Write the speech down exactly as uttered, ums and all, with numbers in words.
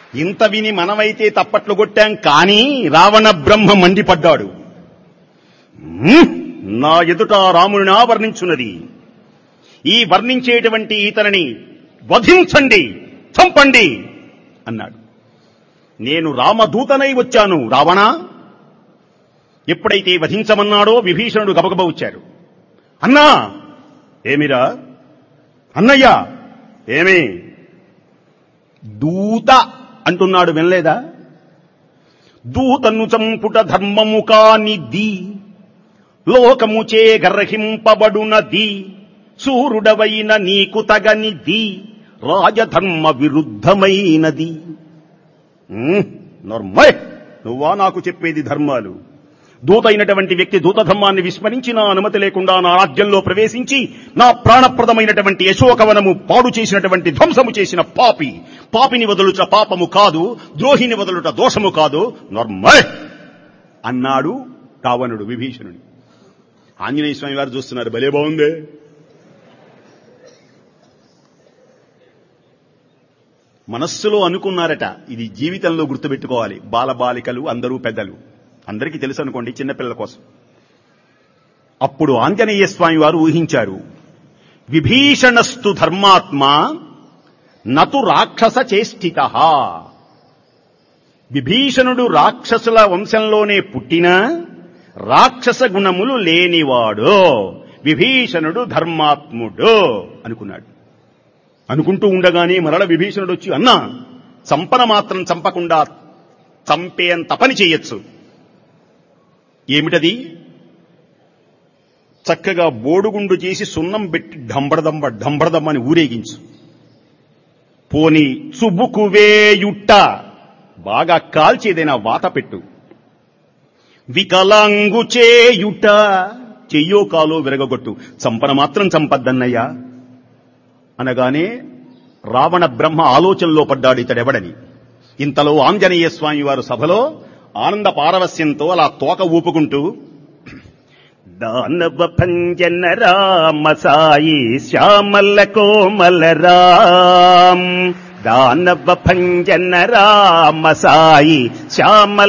ఇంత విని మనమైతే తప్పట్లు కొట్టాం, కానీ రావణ బ్రహ్మ మండిపడ్డాడు. నా ఎదుట రాముని వర్ణించున్నది, ఈ వర్ణించేటువంటి ఇతనిని వధించండి, చంపండి అన్నాడు. నేను రామదూతనై వచ్చాను రావణ. ఎప్పుడైతే వధించమన్నాడో విభీషణుడు గబగబ వచ్చాడు. అన్నా, ఏమిరా అన్నయ్య, ఏమి దూత అంటున్నాడు, వినలేదా? దూతను చంపుట ధర్మము కానిది, లోకముచే గర్హింపబడునది, సూర్యుడవైన నీకు తగనిది, రాజధర్మ విరుద్ధమైనది. నర్మయ్, నువ్వా నాకు చెప్పేది ధర్మాలు? దూత అయినటువంటి వ్యక్తి దూతధర్మాన్ని విస్మరించి నా అనుమతి లేకుండా నా రాజ్యంలో ప్రవేశించి నా ప్రాణప్రదమైనటువంటి యశోకవనము పాడు చేసినటువంటి ధ్వంసము చేసిన పాపి. పాపిని వదులుట పాపము కాదు, ద్రోహిని వదులుట దోషము కాదు, నర్మయ్ అన్నాడు రావణుడు విభీషణుని. ఆంజనేయ స్వామి వారు చూస్తున్నారు, భలే బాగుందే. మనస్సులో అనుకున్నారట, ఇది జీవితంలో గుర్తుపెట్టుకోవాలి. బాలబాలికలు అందరూ పెద్దలు అందరికీ తెలుసు అనుకోండి, చిన్నపిల్లల కోసం. అప్పుడు ఆంజనేయ స్వామి వారు ఊహించారు, విభీషణస్తు ధర్మాత్మ నతు రాక్షస చేష్టిత. విభీషణుడు రాక్షసుల వంశంలోనే పుట్టిన రాక్షస గుణములు లేనివాడు, విభీషణుడు ధర్మాత్ముడు అనుకున్నాడు. అనుకుంటూ ఉండగానే మరల విభీషణుడు వచ్చి, అన్నా, చంపన మాత్రం చంపకుండా చంపేంత పని చేయొచ్చు. ఏమిటది? చక్కగా బోడుగుండు చేసి సున్నం పెట్టి డంబడదంబ డంబడదమ్మని ఊరేగించు. పోని చుబుకువేయుట్ట, బాగా కాల్చేదైనా వాత పెట్టు. వికలాంగు చేయుట, చెయ్యో కాలో విరగొట్టు, చంపన మాత్రం చంపద్దన్నయ్యా అనగానే రావణ బ్రహ్మ ఆలోచనలో పడ్డాడు, ఇతడెవడని. ఇంతలో ఆంజనేయ స్వామి వారు సభలో ఆనంద పారవస్యంతో అలా తోక ఊపుకుంటూ, దానవ భంజన రామ సాయి శ్యామల కోమల రామ్, దానవ భంజన రామ సాయి శ్యామల